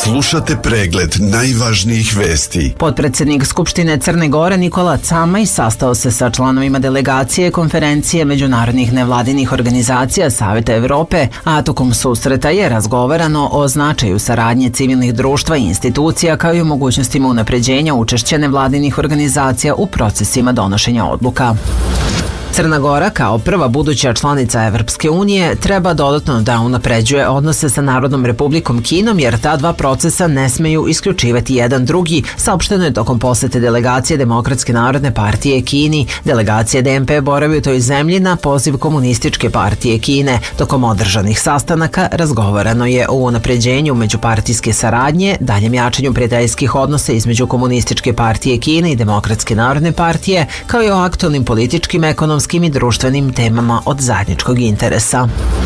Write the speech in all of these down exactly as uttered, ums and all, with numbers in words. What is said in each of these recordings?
Slušate pregled najvažnijih vesti. Potpredsednik Skupštine Crne Gore Nikola Camaj sastao se sa članovima delegacije konferencije međunarodnih nevladinih organizacija Saveta Evrope, a tokom susreta je razgovarano o značaju saradnje civilnih društva i institucija kao i o mogućnostima unapređenja učešća nevladinih organizacija u procesima donošenja odluka. Crna Gora kao prva buduća članica Evropske unije treba dodatno da unapređuje odnose sa Narodnom republikom Kinom jer ta dva procesa ne smeju isključivati jedan drugi, saopšteno je tokom posete delegacije Demokratske narodne partije Kini. Delegacija D M P boravi u toj zemlji na poziv Komunističke partije Kine. Tokom održanih sastanaka razgovarano je o unapređenju međupartijske saradnje, daljem jačanju prijateljskih odnosa između Komunističke partije Kine i Demokratske narodne partije, kao i o aktualnim političkim, ekonomskim i društvenim temama od zajedničkog interesa.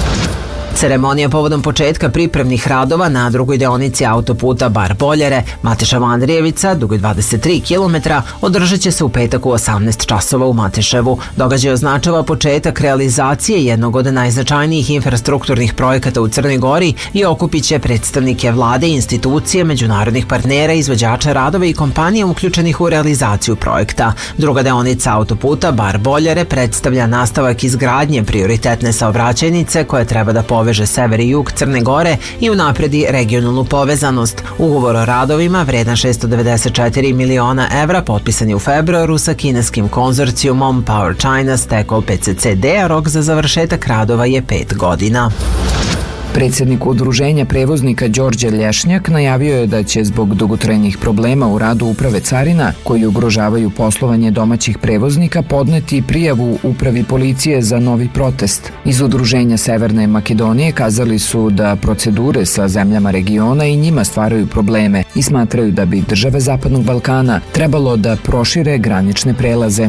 Ceremonija povodom početka pripremnih radova na drugoj deonici autoputa Bar-Boljare, Mateša-Andrijevica, dugoj dvadeset tri kilometra, održat će se u petak u osamnaest časova u Mateševu. Događaj označava početak realizacije jednog od najznačajnijih infrastrukturnih projekata u Crnoj Gori i okupit će predstavnike vlade, institucije, međunarodnih partnera, izvođača radova i kompanija uključenih u realizaciju projekta. Druga deonica autoputa Bar-Boljare predstavlja nastavak izgradnje prioritetne saobraćajnice koja treba da poveže veže sever i jug Crne Gore i unapredi regionalnu povezanost. Ugovor o radovima vredan šessto devedeset četiri miliona evra potpisan je u februaru sa kineskim konzorcijumom Power China Stekol P C C D, a rok za završetak radova je pet godina. Predsjednik Udruženja prevoznika Đorđe Lješnjak najavio je da će zbog dugotrajnih problema u radu Uprave carina, koji ugrožavaju poslovanje domaćih prevoznika, podneti prijavu Upravi policije za novi protest. Iz Udruženja Severne Makedonije kazali su da procedure sa zemljama regiona i njima stvaraju probleme i smatraju da bi države Zapadnog Balkana trebalo da prošire granične prelaze.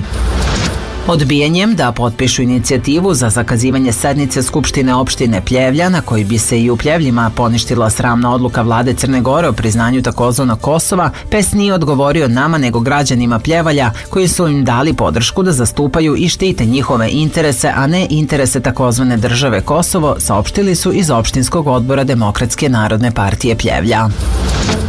Odbijanjem da potpišu inicijativu za zakazivanje sednice Skupštine opštine Pljevlja, na koji bi se i u Pljevljima poništila sramna odluka vlade Crne Gore o priznanju takozvanog Kosova, P E S nije odgovorio nama nego građanima Pljevalja, koji su im dali podršku da zastupaju i štite njihove interese, a ne interese takozvane države Kosovo, saopštili su iz opštinskog odbora Demokratske narodne partije Pljevlja.